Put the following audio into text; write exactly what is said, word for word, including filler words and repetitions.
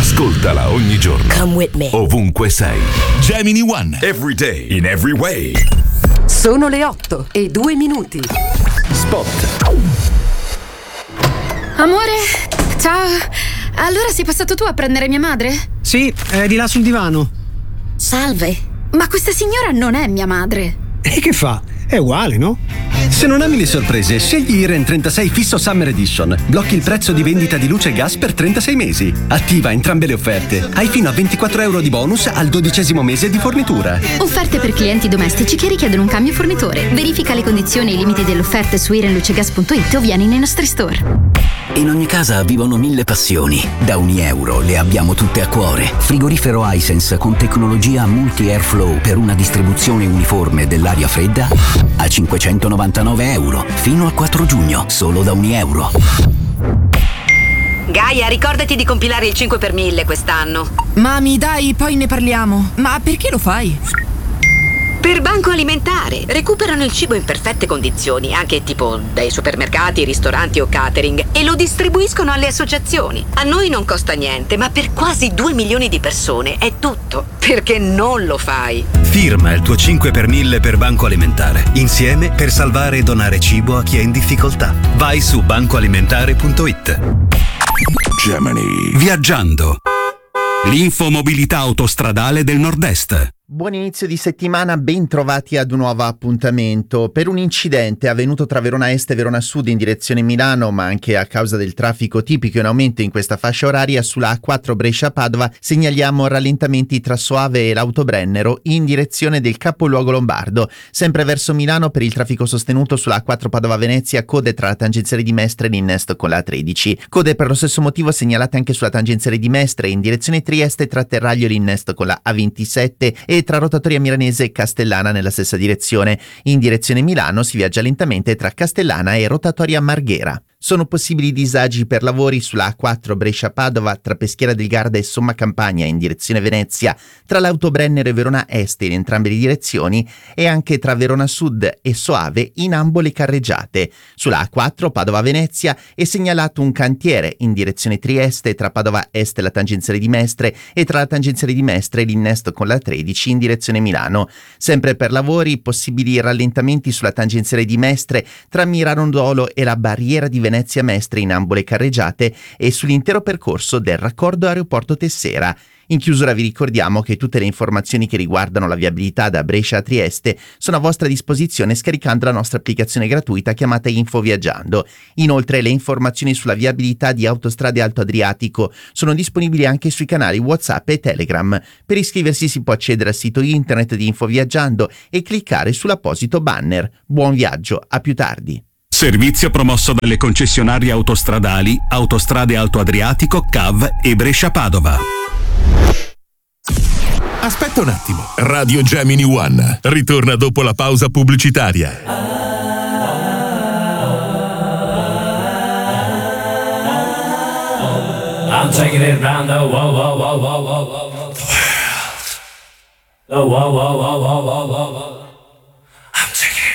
Ascoltala ogni giorno. Come with me. Ovunque sei. Gemini One. Every day. In every way. Sono le otto e due minuti. Spot. Amore, ciao. Allora sei passato tu a prendere mia madre? Sì, è di là sul divano. Salve. Ma questa signora non è mia madre. E che fa? È uguale, no? Se non ami le sorprese, scegli Iren trentasei Fisso Summer Edition. Blocchi il prezzo di vendita di luce e gas per trentasei mesi. Attiva entrambe le offerte. Hai fino a ventiquattro euro di bonus al dodicesimo mese di fornitura. Offerte per clienti domestici che richiedono un cambio fornitore. Verifica le condizioni e i limiti delle offerte su irenlucegas punto it o vieni nei nostri store. In ogni casa vivono mille passioni. Da Unieuro le abbiamo tutte a cuore. Frigorifero Hisense con tecnologia multi-airflow per una distribuzione uniforme dell'aria fredda a cinquecentonovantanove euro. Fino al quattro giugno, solo da Unieuro. Gaia, ricordati di compilare il cinque per mille quest'anno. Mami, dai, poi ne parliamo. Ma perché lo fai? Per Banco Alimentare. Recuperano il cibo in perfette condizioni, anche tipo dai supermercati, ristoranti o catering, e lo distribuiscono alle associazioni. A noi non costa niente, ma per quasi due milioni di persone è tutto. Perché non lo fai? Firma il tuo cinque per mille per Banco Alimentare. Insieme per salvare e donare cibo a chi è in difficoltà. Vai su banco alimentare punto it. Gemini. Viaggiando. L'infomobilità autostradale del Nord-Est. Buon inizio di settimana, ben trovati ad un nuovo appuntamento. Per un incidente avvenuto tra Verona Est e Verona Sud in direzione Milano, ma anche a causa del traffico tipico in aumento in questa fascia oraria, sulla A quattro Brescia-Padova segnaliamo rallentamenti tra Soave e l'Autobrennero in direzione del capoluogo lombardo. Sempre verso Milano per il traffico sostenuto sulla A quattro Padova-Venezia, code tra la tangenziale di Mestre e l'innesto con la A tredici. Code per lo stesso motivo segnalate anche sulla tangenziale di Mestre in direzione Trieste tra Terraglio e l'innesto con la A ventisette e e tra Rotatoria Milanese e Castellana nella stessa direzione. In direzione Milano si viaggia lentamente tra Castellana e Rotatoria Marghera. Sono possibili disagi per lavori sulla A quattro Brescia-Padova tra Peschiera del Garda e Somma Campagna in direzione Venezia, tra l'Autobrennero e Verona Est in entrambe le direzioni e anche tra Verona Sud e Soave in ambo le carreggiate. Sulla A quattro Padova-Venezia è segnalato un cantiere in direzione Trieste tra Padova Est e la tangenziale di Mestre e tra la tangenziale di Mestre e l'innesto con la tredici in direzione Milano. Sempre per lavori, possibili rallentamenti sulla tangenziale di Mestre tra Miranondolo e la barriera di Venezia Mestre in ambo le carreggiate e sull'intero percorso del raccordo aeroporto Tessera. In chiusura vi ricordiamo che tutte le informazioni che riguardano la viabilità da Brescia a Trieste sono a vostra disposizione scaricando la nostra applicazione gratuita chiamata Info Viaggiando. Inoltre le informazioni sulla viabilità di Autostrade Alto Adriatico sono disponibili anche sui canali WhatsApp e Telegram. Per iscriversi si può accedere al sito internet di Info Viaggiando e cliccare sull'apposito banner. Buon viaggio, a più tardi. Servizio promosso dalle concessionarie autostradali Autostrade Alto Adriatico, C A V e Brescia-Padova. Aspetta un attimo. Radio Gemini One ritorna dopo la pausa pubblicitaria. I'm taking it round the whoa, whoa, whoa, whoa, whoa, whoa. The whoa, whoa, whoa, whoa, whoa, whoa.